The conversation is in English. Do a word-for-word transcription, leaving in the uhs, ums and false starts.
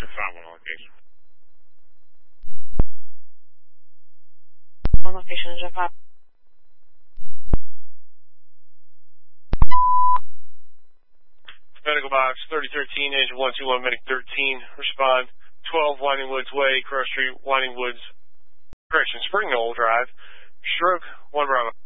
five one location. One location is five. Medical box thirty thirteen, engine one two one, medic thirteen, respond twelve Winding Woods Way, Cross Street, Winding Woods, correction, Spring Knoll Drive, stroke one Bravo.